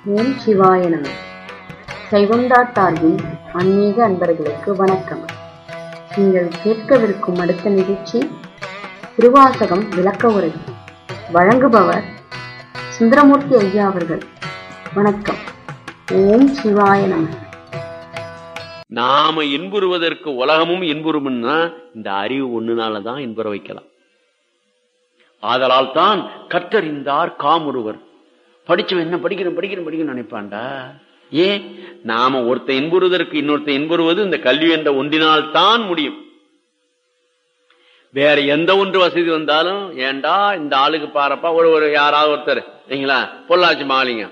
ஓம் சிவாய நம. சைவந்தாட் சார்பின் ஆன்மீக அன்பர்களுக்கு வணக்கம். நீங்கள் கேட்கவிருக்கும் அடுத்த நிகழ்ச்சி திருவாசகம் விளக்க உரை. வழங்குபவர் சுந்தரமூர்த்தி ஐயா அவர்கள். வணக்கம். ஓம் சிவாய நம. நாம இன்புறுவதற்கு உலகமும் இன்புறும்னா இந்த அறிவு ஒண்ணுனாலதான் இன்புற வைக்கலாம். ஆதலால் தான் கற்றறிந்தார் காமுறுவர். படிச்சவன் என்ன படிக்கணும் நினைப்பான்டா. ஏன்? நாம ஒருத்த இன்புறுவதற்கு இன்னொருத்த இன்புறுவது இந்த கல்வி என்ற ஒன்றினால் தான் முடியும். வேற எந்த ஒன்று வசதி வந்தாலும் ஏண்டா இந்த ஆளுக்கு பாரப்பா ஒரு யாராவது ஒருத்தர் இல்லைங்களா, பொள்ளாச்சி மாலிங்க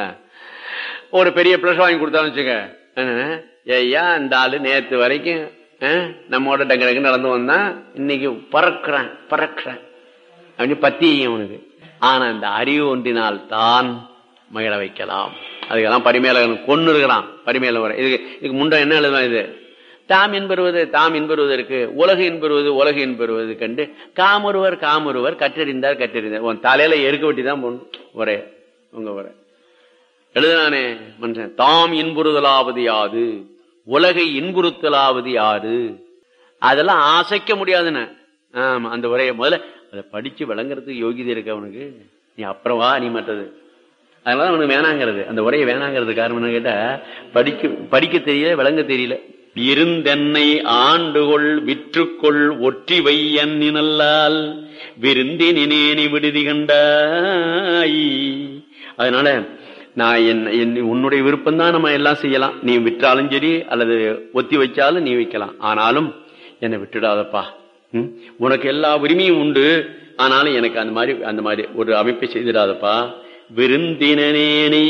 ஒரு பெரிய பிளஸ் வாங்கி கொடுத்தாலும் வச்சுக்க, ஐயா இந்த ஆளு நேத்து வரைக்கும் நம்மோட டக்கு நடந்து வந்தான், இன்னைக்கு பறக்குறேன் அப்படின்னு பத்தி அவனுக்கு. ஆனா இந்த அறிவு ஒன்றினால் தான் மகிழ வைக்கலாம். அதுக்கெல்லாம் பரிமேல கொண்டு இருக்கிறான். பரிமேல வர இதுக்கு முன்ன என்ன எழுதுவான்? இது தாம் என்பருவதற்கு உலகு என்பருவது கண்டு காமொருவர் கற்றறிந்தார். உன் தலையில எருக்க வெட்டி தான் போடணும். ஒரே உங்க ஒரே எழுதுனானே மனுஷன். தாம் இன்புறுதலாவது யாது, உலகை இன்புறுத்தலாவது யாரு? அதெல்லாம் அசைக்க முடியாதுன்னு. ஆமா, அந்த உரையை முதல்ல அதை படிச்சு விளங்குறதுக்கு யோகிதை இருக்கு அவனுக்கு. நீ அப்புறம் வா, நீ மற்றது. அதனால அவனுக்கு வேணாங்கிறது, அந்த உரையை வேணாங்கிறது காரணம் என்ன கேட்டா, படிக்க தெரியல, விளங்க தெரியல. இருந்தென்னை ஆண்டுகொள் விற்றுக்கொள் ஒற்றி வையன்னினல்லால் விருந்தினேனி விடுதி கண்டாய். அதனால நான் உன்னுடைய விருப்பம் தான் நம்ம எல்லாம் செய்யலாம். நீ விற்றாலும் சரி அல்லது ஒத்தி வச்சாலும் நீ வைக்கலாம். ஆனாலும் என்னை விட்டுடாதப்பா, உனக்கு எல்லா உரிமையும் உண்டு. ஆனாலும் எனக்கு அந்த மாதிரி ஒரு அமைப்பை செய்திடாதப்பா. விருந்தினேனை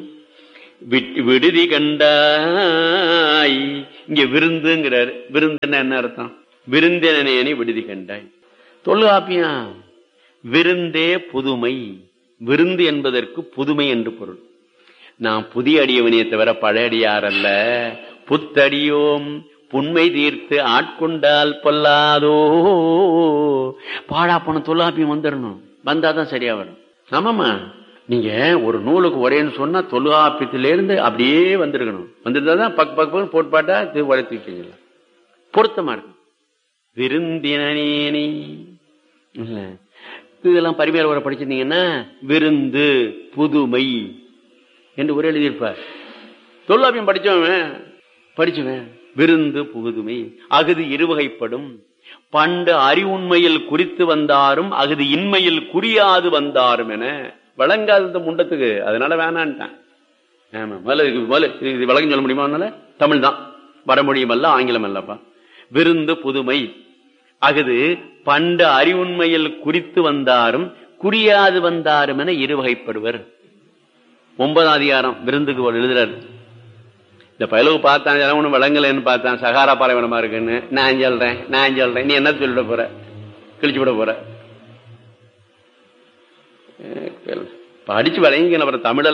விடுதி கண்டாய். இங்க விருந்துங்கிறாரு. விருந்துன்னா என்ன அர்த்தம்? விருந்தினேனை விடுதி கண்டாய். தொல்காப்பியா விருந்தே புதுமை. விருந்து என்பதற்கு புதுமை என்று பொருள். நான் புதிய அடியவனையை தவிர பழைய அடியார் அல்ல. புத்தடியோம் புண்மை தீர்த்து ஆட்கொண்டால் பொல்லாதோ. பாடா போன தொல்காப்பியம் வந்துடணும். வந்தாதான் சரியா வரும். ஆமாமா, நீங்க ஒரு நூலுக்கு ஒரேன்னு சொன்னா தொல்காப்பியத்திலிருந்து அப்படியே வந்திருக்கணும். வந்துருந்தாதான் பக்கு போட்பாட்டா வளர்த்துக்கிட்டீங்களா பொருத்தமா இருக்கு. விருந்தினேனி இல்ல, இதெல்லாம் பரிமையாளர் உரை படிச்சிருந்தீங்கன்னா விருந்து புதுமை என்று ஒரே எழுதியிருப்பார். தொல்காப்பியம் படிச்சவன் விருந்து புதுமை. அகுது இருவகைப்படும். பண்டு அறிவுண்மையில் குறித்து வந்தாரும் அகுது இன்மையில் குறியாது வந்தாரும் என வழங்காத முண்டத்துக்கு. அதனால வேணான்ட்டான். ஆமா, இது விளக்கம் சொல்ல முடியுமா? அதனால தமிழ் தான், வடமொழியும் அல்ல, ஆங்கிலம் அல்லப்பா. விருந்து புதுமை அகுது பண்டு அறிவுண்மையில் குறித்து வந்தாரும் குறியாது வந்தாரும் என இருவகைப்படுவர். 9ஆம் அதிகாரம் விருந்துக்கு எழுதுறாரு. இந்த பயலுக்கு பார்த்தான், ஒண்ணு விளங்கலன்னு பார்த்தான், சகாரா பாலைவனமா இருக்குன்னு. நான் சொல்றேன் நீ என்ன சொல்லிட போற? கிழிச்சு விட போற? படிச்சு விளங்கிக்கணும். அப்புறம் தமிழ்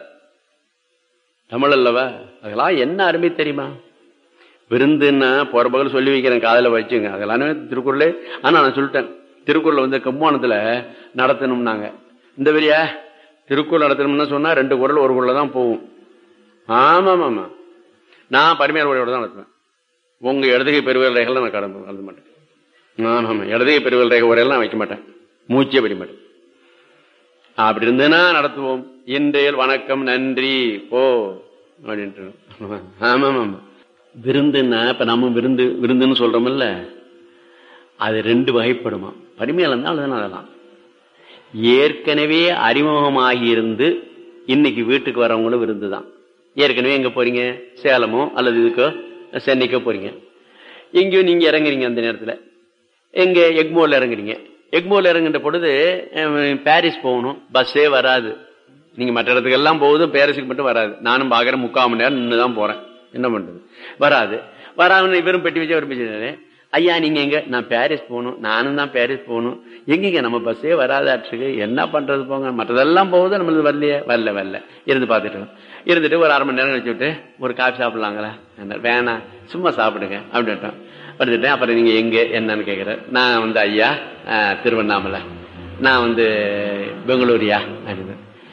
அல்லவா அதெல்லாம் என்ன அருமை தெரியுமா? விருந்துன்னா போற பகல் சொல்லி வைக்கிறேன், காதல வச்சுங்க. அதெல்லாம் திருக்குறளே. ஆனா நான் சொல்லிட்டேன், திருக்குறள் கம்மானத்துல நடத்தணும்னாங்க. இந்த பெரியா திருக்குறள் நடத்தணும்னா சொன்னா 2 குறள் 1 குறள் தான் போகும். ஆமா, நான் பரிமையாளர் உரையோட தான் நடத்துவேன். உங்க இடதுகை பெருவிரல் ரேகைகள் நான் கடந்து மாட்டேன். ஆமா, இடதுகை பெருவிரல் ரேகை உரையெல்லாம் வைக்க மாட்டேன், மூச்சே படிக்க மாட்டேன். அப்படி இருந்துன்னா நடத்துவோம். இன்றையல் வணக்கம் நன்றி போ அப்படின்ட்டு. ஆமா, விருந்துன்னா இப்ப நம்ம விருந்துன்னு சொல்றோம்ல, அது 2 வகைப்படுமா. பரிமையாளர் தான் அதெல்லாம் ஏற்கனவே அறிமுகமாகி இருந்து இன்னைக்கு வீட்டுக்கு வரவங்களும் விருந்து தான். ஏற்கனவே எங்க போறீங்க? சேலமோ அல்லது இதுக்கோ சென்னைக்கோ போறீங்க. எங்கேயோ நீங்க இறங்குறீங்க. அந்த நேரத்துல எங்க எக்மோர்ல இறங்குறீங்க. எக்மோர்ல இறங்குற பொழுது பாரிஸ் போகணும், பஸ்ஸே வராது. நீங்க மற்ற இடத்துக்கு எல்லாம் போகுது, பாரிஸுக்கு மட்டும் வராது. நானும் பாக்குறேன், 3/4 மணி நேரம் நின்றுதான் போறேன். என்ன பண்றது? வராது. வெறும் பெட்டி வச்சு விரும்பிச்சு. ஐயா நீங்க எங்க? நான் பாரிஸ் போகணும். நானும் தான் பாரிஸ் போகணும். எங்கீங்க? நம்ம பஸ்ஸே வராதாற்றுக்கு. என்ன பண்றது போங்க, மற்றதெல்லாம் போகுது, நம்மளது வரல. இருந்து இருந்துட்டு ஒரு 1/2 மணி நேரம் கழிச்சு விட்டு ஒரு காஃபி சாப்பிடலாங்களா? வேணாம், சும்மா சாப்பிடுங்க அப்படின்ட்டோம். வந்துட்டேன். அப்புறம் நீங்க எங்க என்னன்னு கேக்குற. நான் ஐயா திருவண்ணாமலை, நான் பெங்களூரியா அப்படின்னு.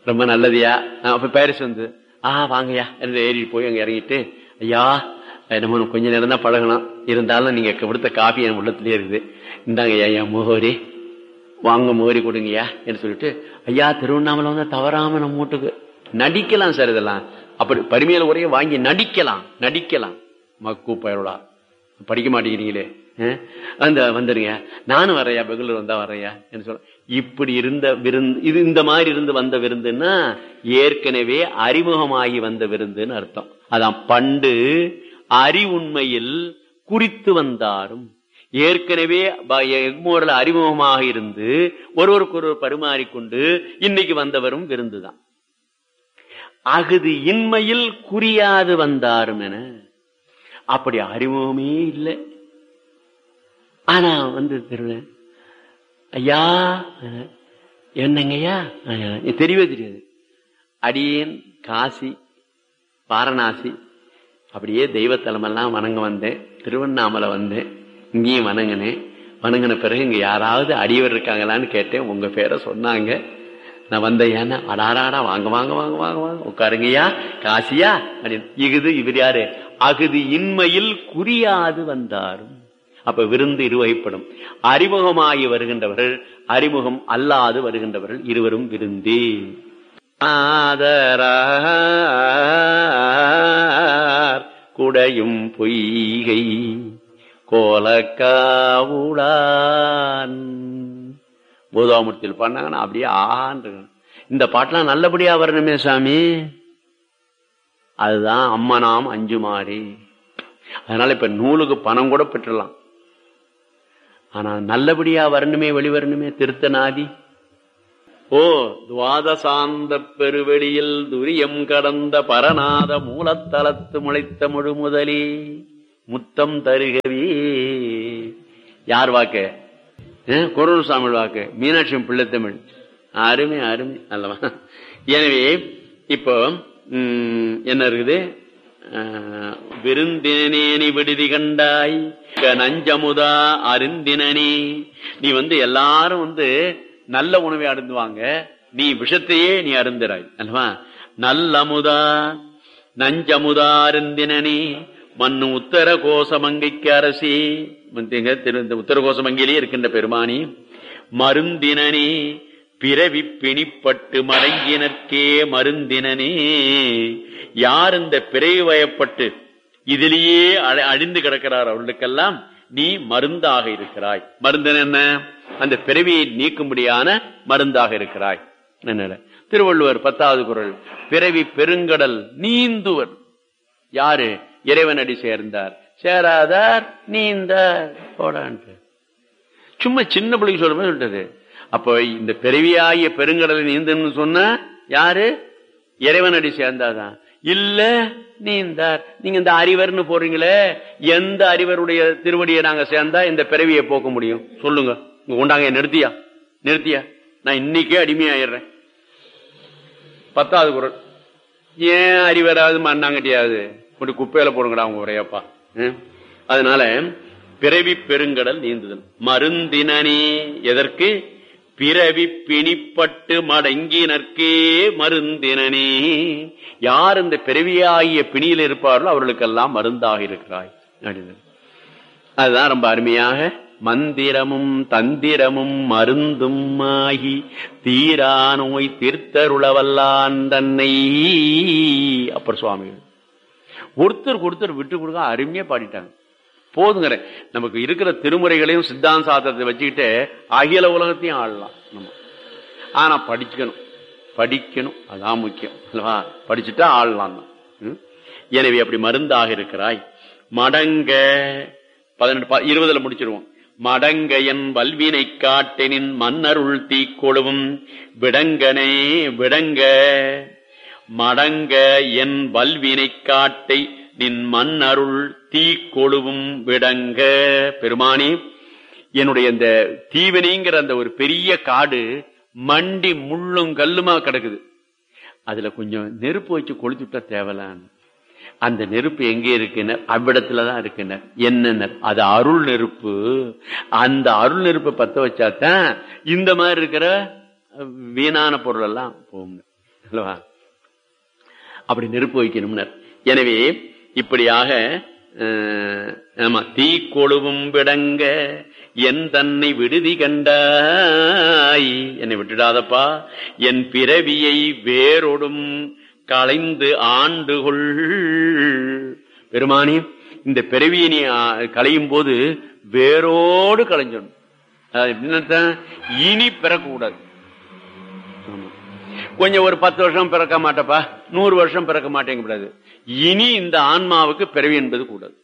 ரொம்ப நல்லதுயா. அப்ப பாரிஸ் வந்து வாங்கய்யா என்று ஏறி போய் அங்க இறங்கிட்டு, ஐயா நம்ம கொஞ்ச நேரம் தான் பழகணும், இருந்தாலும் நீங்க கொடுத்த காஃபி என் உள்ளத்திலே இருக்குது, இந்தாங்க ஐயா முகோரி, வாங்க முகோரி கொடுங்கய்யா என்று சொல்லிட்டு, ஐயா திருவண்ணாமலை வந்து தவறாம நம்ம வீட்டுக்கு நடிக்கலாம் சார், இதெல்லாம் அப்படி பரிமையில உரைய வாங்கி நடிக்கலாம் மக்கு பயலா படிக்க மாட்டேங்கிறீங்களே, அந்த வந்துருங்க, நானும் வரையா, பெங்களூர் வந்தா வரையா என்று சொல்ல. இப்படி இருந்த விருந்து இது, இந்த மாதிரி இருந்து வந்த விருந்துன்னா ஏற்கனவே அறிமுகமாகி வந்த விருந்துன்னு அர்த்தம். அதான் பண்டு அறிவுண்மையில் குறித்து வந்தாரும், ஏற்கனவே எக்மோரில் அறிமுகமாக இருந்து ஒருவருக்கு ஒருவர் பரிமாறிக்கொண்டு இன்னைக்கு வந்தவரும் விருந்துதான். அகுது இன்மையில் குறியாது வந்தாரும் என, அப்படி அறிமுகமே இல்லை. ஆனா வந்து திருவேன், ஐயா என்னங்கய்யா தெரியவே தெரியாது, அடியேன் காசி வாரணாசி அப்படியே தெய்வத்தலமெல்லாம் வணங்க வந்தேன், திருவண்ணாமலை வந்தேன், இங்கேயும் வணங்கின பிறகு இங்க யாராவது அடியவர் இருக்காங்களான்னு கேட்டேன், உங்க பேரை சொன்னாங்க, நான் வந்தேன், அடாராடா வாங்க வாங்க வாங்க வாங்க வாங்க உட்காருங்கய்யா காசியா அப்படின்னு. இவர் யாரு? அகுது இன்மையில் குறியாது வந்தாரும். அப்ப விருந்து இருவகைப்படும். அறிமுகமாகி வருகின்றவர்கள், அறிமுகம் அல்லாது வருகின்றவர்கள், இருவரும் விருந்தே. ஆதரார் குடையும் பொய்கை கோலக்காவுடான் பூதாமூர்த்தியில் பண்ணாங்கன்னா அப்படியே ஆண்டு. இந்த பாட்டெல்லாம் நல்லபடியா வரணுமே சாமி, அதுதான் அம்மனாம் அஞ்சுமாறி. அதனால இப்ப நூலுக்கு பணம் கூட பெற்றலாம், ஆனா நல்லபடியா வரணுமே, வெளிவரணுமே. திருத்தநாதி துவாதசாந்த பெருவெளியில் துரியம் கடந்த பரநாத மூலத்தலத்து முளைத்த முழு முதலே முத்தம் தருகவே. யார் வாக்கு? குரல்சாமி வாக்கு, மீனாட்சி பிள்ளைத்தமிழ். அருமை அருமை அல்லவா? எனவே இப்போ என்ன இருக்குது? விருந்தினேனி விடுதி கண்டாய் நஞ்சமுதா அருந்தினனே. நீ வந்து எல்லாரும் வந்து நல்ல உணவை அருந்துவாங்க, நீ விஷத்தையே நீ அருந்துறாய் அல்லவா? நல்லமுதா நஞ்சமுதா அருந்தினனே மண்ணு உத்தர கோசமங்கைக்கு அரசி. உத்தர கோசமங்கையிலே இருக்கின்ற பெருமானி மருந்தினனே பிறவி பிணிப்பட்டு மடங்கினற்கே மருந்தினனே. யார் இந்த பிறவி வயப்பட்டு இதிலேயே அழிந்து கிடக்கிறார் அவர்களுக்கெல்லாம் நீ மருந்தாக இருக்கிறாய். மருந்தன் என்ன? அந்த பிறவியை நீக்கும்படியான மருந்தாக இருக்கிறாய். என்ன திருவள்ளுவர் 10வது குறள், பிறவி பெருங்கடல் நீந்துவர். யாரு? இறைவனடி சேர்ந்தார், சேராதார் நீந்தார் போடான்ட்டு. சும்மா சின்ன பிள்ளைக்கு சொல்ற மாதிரி சொல்லிட்டது. அப்போ இந்த பிறவியாகிய பெருங்கடலை நீந்துன்னு சொன்ன யாரு? இறைவனடி சேர்ந்தாதான். இல்ல நீந்தார். நீங்க இந்த அறிவர்னு போறீங்களே, எந்த அறிவருடைய திருவடியை நாங்க சேர்ந்தா இந்த பிறவியை போக்க முடியும் சொல்லுங்க? உண்டாங்க, நிறுத்தியா நான் இன்னைக்கே அடிமையாயிடுறேன். 10வது குறள். ஏன் அறிவராது மண்ணாங்கட்டியாவது ஒரு குப்பையில போடுங்கடா அவங்க உரையப்பா. அதனால பிறவி பெருங்கடல் நீந்துதல். மருந்தினனே எதற்கு? பிறவி பிணிப்பட்டு மடங்கினற்கே மருந்தினனே. யார் இந்த பிறவியாகிய பிணியில் இருப்பார்களோ அவர்களுக்கெல்லாம் மருந்தாக இருக்கிறாய். அதுதான் ரொம்ப அருமையாக மந்திரமும் தந்திரமும் மருந்தும் ஆகி தீரா நோய் தீர்த்தருளவல்லான் தன்னை. அப்பர் சுவாமிகள் ஒருத்தருக்கு ஒருத்தர் விட்டு கொடுக்க அருமையா பாடிட்டாங்க. போதுங்கிற நமக்கு இருக்கிற திருமுறைகளையும் சித்தாந்த சாஸ்திரத்தை வச்சுக்கிட்டு அகில உலகத்தையும் ஆளலாம் நம்ம. ஆனா படிக்கணும் அதான் முக்கியம் அல்லவா? படிச்சுட்டா ஆளலாம் தான். எனவே அப்படி மருந்தாக இருக்கிறாய். மடங்க 18-20 முடிச்சிருவோம். மடங்க என் வல்வினை காட்டெனின் மன்னருள் தீக்கொழுவும் விடங்கனே விடங்க. மடங்க என் வல்வினை காட்டை நின் மன்னருள் தீக்கொழுவும் விடங்க. பெருமானி, என்னுடைய இந்த தீவினைங்கிற அந்த ஒரு பெரிய காடு மண்டி முள்ளும் கல்லுமா கிடக்குது, அதுல கொஞ்சம் நெருப்பு வச்சு கொளுத்துட்டா தேவலான்னு. அந்த நெருப்பு எங்க இருக்குனர்? அவ்விடத்துலதான் இருக்குனர். என்னன்னர்? அது அருள் நெருப்பு. அந்த அருள் நெருப்பை பத்த வச்சாதான் இந்த மாதிரி இருக்கிற வீணான பொருள் எல்லாம் போகும். அல்லவா? அப்படி நெருப்பு வைக்கணும்னர். எனவே இப்படியாக ஆமா, தீ கொழுவும் விடங்க என் தன்னை விடுதி கண்டாய், என்னை விட்டுடாதப்பா, என் பிறவியை வேரோடும் களைந்து ஆண்டுகொள். பெருமானி, இந்த பிறவியை நீ களையும் போது வேரோடு களைஞ்சணும். இனி பிறக்கக்கூடாது. கொஞ்சம் ஒரு 10 வருஷம் பிறக்க மாட்டப்பா, 100 வருஷம் பிறக்க மாட்டேங்க கூடாது. இனி இந்த ஆன்மாவுக்கு பிறவி என்பது கூடாது.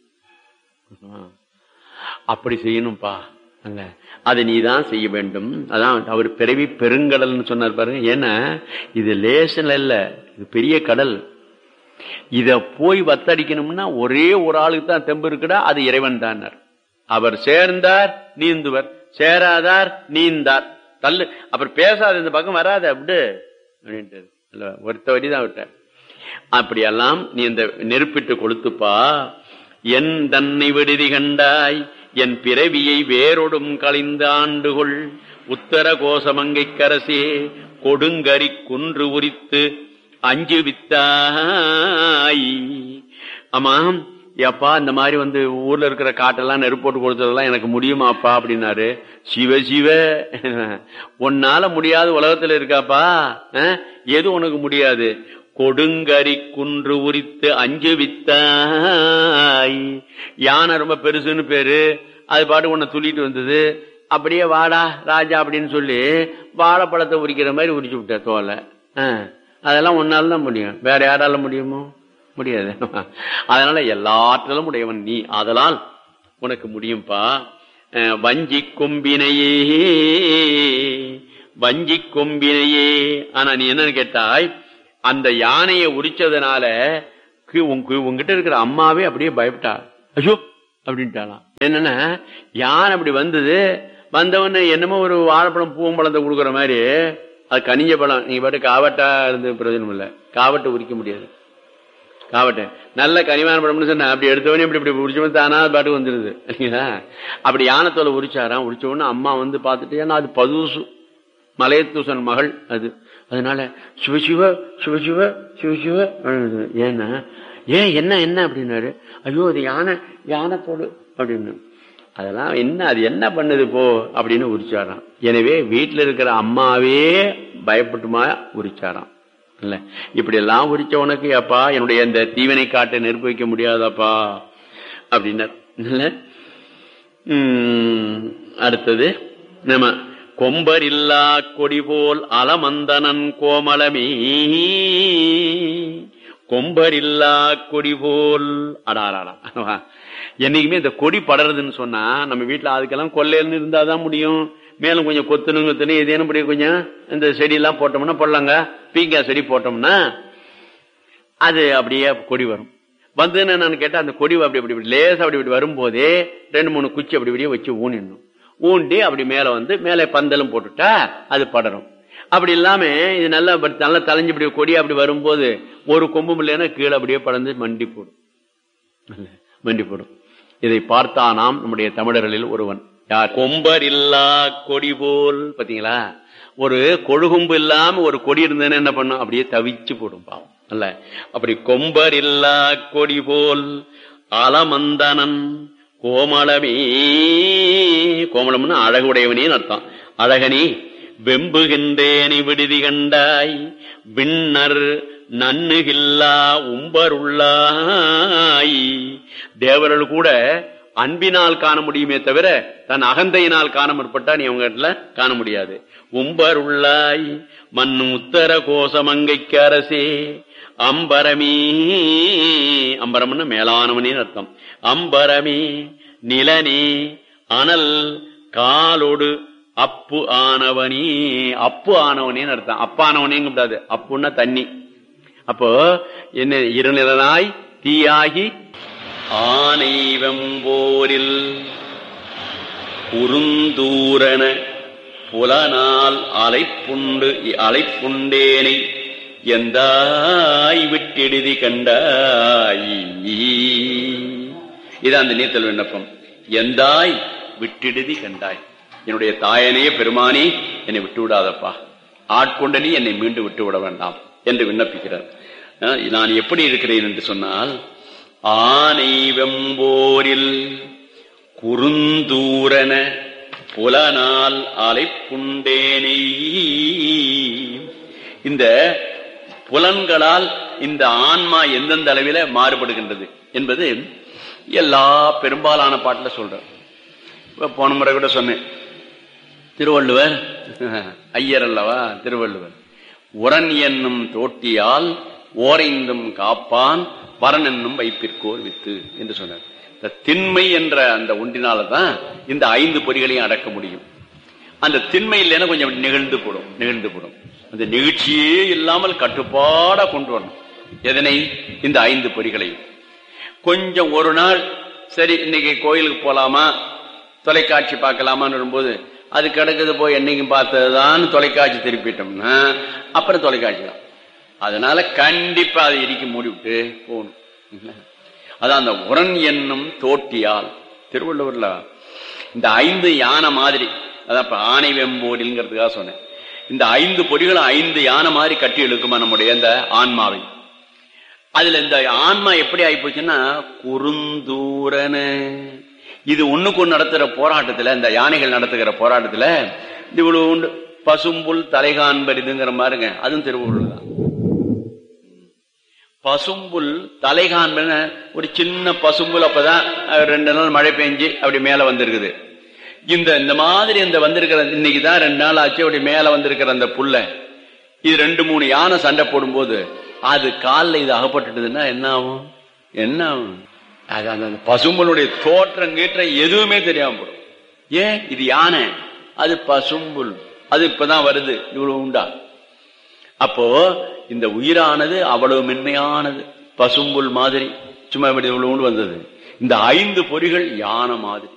அப்படி செய்யணும்பா. அல்ல, அதை நீதான் செய்ய வேண்டும். அதான் அவர் பிறவி பெருங்கடல்னு சொன்னார் பாருங்க. ஏன்னா இது லேசன் இல்ல, இது பெரிய கடல். இத போய் வத்தடிக்கணும்னா ஒரே ஒரு ஆளுக்கு தான் தெம்பு இருக்குடா, அது இறைவன் தான். அவர் சேர்ந்தார் நீந்துவர், சேராதார் நீந்தார். தள்ளு, அப்புறம் பேசாத, இந்த பக்கம் வராத அப்படி அப்படின்ட்டு ஒருத்த வரிதான் விட்டார். அப்படியெல்லாம் நீ இந்த நெருப்பிட்டு கொளுத்துப்பா. என் தன்னை விடுதி கண்டாய், என் பிறவியை வேரோடும் களைந்து ஆண்டுகொள். உத்தர கோசமங்கை கரசே கொடுங்கரி குன்று உரித்து அஞ்சு வித்தாய். ஆமாம் அப்பா, இந்த மாதிரி வந்து ஊர்ல இருக்கிற காட்டெல்லாம் நெருப்போட்டு கொடுத்ததெல்லாம் எனக்கு முடியுமாப்பா அப்படின்னாரு. சிவ சிவ, உன்னால முடியாது உலகத்துல இருக்காப்பா, எது உனக்கு முடியாது? கொடுங்கரி குன்று உரித்து அஞ்சு வித்தாய். யானை ரொம்ப பெருசுன்னு பேரு, அது பாட்டு உன்னை துள்ளிட்டு வந்தது. அப்படியே வாடா ராஜா அப்படின்னு சொல்லி வாழைப்பழத்தை உரிக்கிற மாதிரி உரிச்சு விட்ட தோலை. அதெல்லாம் உன்னால தான் முடியும், வேற யாரால முடியுமோ? முடியாது. அதனால எல்லாற்றிலும் உடையவன் நீ, ஆதலால் உனக்கு முடியும்பா. வஞ்சி கொம்பினையே, வஞ்சி கொம்பினையே. ஆனா நீ என்னன்னு கேட்டாய், அந்த யானையை உரிச்சதுனால உங்ககிட்ட இருக்கிற அம்மாவே அப்படியே பயப்பட்டா. ஐயோ அப்படின்ட்டாலாம். என்னன்னா யானை அப்படி வந்தது, வந்தவன என்னமோ ஒரு வாழைப்பழம் பூவம்பழத்தை கொடுக்குற மாதிரி, அது கனிஞ்ச பழம். நீங்க பாட்டு காவட்டா இருந்து பிரயோஜனம் இல்லை, காவட்டை உரிக்க முடியாது. காவட்டை நல்ல கனிவான பழம்னு சொன்ன அப்படி எடுத்தவனே இப்படி இப்படி உரிச்சவன் தானா அது பாட்டுக்கு வந்துருது இல்லைங்களா? அப்படி யானத்தோலை உரிச்சாராம். உரிச்ச உடனே அம்மா வந்து பார்த்துட்டு, ஏன்னா அது பதுசு மலையத்தூசன் மகள் அது, அதனால சிவசிவ சிவசிவ சிவசிவ. ஏன்னா ஏன் என்ன என்ன அப்படின்னாரு. ஐயோ அது யானத்தோடு அப்படின்னு. அதெல்லாம் என்ன, அது என்ன பண்ணுது போ அப்படின்னு உரிச்சாராம். எனவே வீட்டுல இருக்கிற அம்மாவே பயப்பட்டுமா உரிச்சாராம். இல்ல இப்படி எல்லாம் உரிச்ச உனக்கு அப்பா என்னுடைய இந்த தீவனை காட்டை நெருப்பு வைக்க முடியாதாப்பா அப்படின்னார். அடுத்தது நம்ம கொம்பர் இல்லா கொடி போல் அலமந்தனன் கோமளமே. கொம்பர் இல்லா கொடி போல் அடாராடா. என்னைக்குமே இந்த கொடி படறதுன்னு சொன்னா நம்ம வீட்டுல அதுக்கெல்லாம் கொள்ளையில இருந்தாதான் முடியும். மேலும் கொஞ்சம் கொத்துணு ஏதேனும் கொஞ்சம் இந்த செடியெல்லாம் போட்டோம்னா போடலாங்க, பீங்காய் செடி போட்டோம்னா அது அப்படியே கொடி வரும். வந்து நான் கேட்டா அந்த கொடி அப்படி அப்படி லேசா அப்படி இப்படி வரும்போதே 2-3 குச்சி அப்படி இப்படியே வச்சு ஊனிடணும். ஊண்டி அப்படி மேல வந்து மேலே பந்தலும் போட்டுட்டா அது படரும். அப்படி இல்லாம இது நல்லா நல்லா தலைஞ்சு இப்படி கொடி அப்படி வரும்போது ஒரு கொம்பு இல்லைன்னா கீழே அப்படியே படர்ந்து மண்டி போடும், மண்டி போடும். இதை பார்த்தானாம் நம்முடைய தமிழர்களில் ஒருவன். யார்? கொம்பர் இல்லா கொடி போல். பாத்தீங்களா, ஒரு கொழுகும்பு இல்லாம ஒரு கொடி இருந்ததுன்னு என்ன பண்ணும், அப்படியே தவிச்சு போடும் பாவம். அல்ல அப்படி கொம்பர் இல்லா கொடி போல் அலமந்தனன் கோமளமே. கோமளம்னு அழகுடையவனே அர்த்தம். அழகனி வெம்புகின்றேனி விடுதி கண்டாய், விண்ணர் நன்னுகில்லா உம்பருள்ளாய். தேவர்கள் கூட அன்பினால் காண முடியுமே தவிர தன் அகந்தையினால் காண முற்பட்டா நீ அவங்க இடத்துல காண முடியாது. உம்பர் உள்ளாய் மண்ணு உத்தர கோசமங்கைக்கு அரசே அம்பரமே. அம்பரம்னு மேலானவனே அர்த்தம். அம்பரமே நிலனே அனல் காலோடு அப்பு ஆனவனே. அப்பு ஆனவனே அர்த்தம். அப்பானவனே கூடாது, அப்புன்னா தண்ணி. அப்போ என்ன, இருநிலனாய் தீயாகி ஆனை வெம்போரில் குறுந்தூரன புலனால் அலைப்புண்டேனை எந்தாய் விட்டெடுதி கண்டாய். இதான் அந்த நீத்தல் விண்ணப்பம். எந்தாய் விட்டெடுதி கண்டாய். என்னுடைய தாயனையே பெருமானி என்னை விட்டு விடாதப்பா, ஆட்கொண்ட நீ என்னை மீண்டும் விட்டு விட வேண்டாம் என்று விண்ணப்பிக்கிறார். நான் எப்படி இருக்கிறேன் என்று சொன்னால், ஆனை வெம்போரில் குறுந்தூரன புலனால் அலைப்புண்டேனை. இந்த புலன்களால் இந்த ஆன்மா எந்தெந்த அளவில மாறுபடுகின்றது என்பது எல்லா பெரும்பாலான பாட்டுல சொல்ற. போன முறை கூட சொன்னேன், திருவள்ளுவர் ஐயர் அல்லவா திருவள்ளுவர், உரன் என்னும் தோட்டியால் ஓரைந்தும் காப்பான் வரன் என்னும் வைப்பிற்கோர் வித்து என்று சொன்னார். இந்த திண்மை என்ற அந்த ஒன்றினால்தான் இந்த 5 பொறிகளையும் அடக்க முடியும். அந்த திண்மை இல்லைன்னா கொஞ்சம் நிகழ்ந்து போடும். அந்த நிகழ்ச்சியே இல்லாமல் கட்டுப்பாடா கொண்டு வரணும். எதனை? இந்த 5 பொறிகளையும். கொஞ்சம் ஒரு நாள் சரி இன்னைக்கு கோயிலுக்கு போலாமா, தொலைக்காட்சி பார்க்கலாமான்னு வரும்போது அது கிடக்குது, போய் என்னைக்கும் பார்த்ததுதான் தொலைக்காட்சி திருப்பிட்டோம்னா அப்புறம் தொலைக்காட்சி தான். அதனால கண்டிப்பா அதை இடிக்க மூடிவிட்டு போகணும். அதான் அந்த உரன் என்னும் தோட்டியால், திருவள்ளுவர்ல இந்த 5 யானை மாதிரி, அதான் ஆனை வெம்போரில்ங்கிறதுக்காக சொன்னேன். இந்த 5 பொறிகளும் 5 யானை மாதிரி கட்டி இழுக்குமா நம்முடைய இந்த ஆன்மாவை. அதுல இந்த ஆன்மா எப்படி ஆயிப்போச்சுன்னா குறுந்தூரன, இது ஒண்ணுக்கு ஒண்ணு நடத்துற போராட்டத்துல, இந்த யானைகள் நடத்துகிற போராட்டத்துல இவ்வளவு உண்டு. பசும்புல் தலைகாண்பரிதுங்கிற மாதிரிங்க, அதுவும் திருவள்ளுவர் தான். பசும்புல் தலைகாண்பன ஒரு சின்ன பசும்புல், அப்பதான் 2 நாள் மழை பெஞ்சு அப்படி மேல வந்திருக்குது. இந்த மாதிரி இந்த வந்திருக்கிற, இன்னைக்குதான் 2 நாள் ஆச்சு, அப்படி மேல வந்திருக்கிற அந்த புல்ல இது 2-3 யானை சண்டை போடும்போது அது காலில் இது அகப்பட்டுதுன்னா என்ன ஆகும்? அது அந்த பசும்புலுடைய தோற்றம் கீற்றம் எதுவுமே தெரியாம போடும். ஏன்? இது யானை, அது பசும்புல், அது இப்பதான் வருது, இவ்வளவு உண்டா. அப்போ இந்த உயிரானது அவ்வளவு மென்மையானது, பசும்புல் மாதிரி சும்மா இப்படி இவ்வளவு உண்டு வந்தது. இந்த 5 பொறிகள் யானை மாதிரி.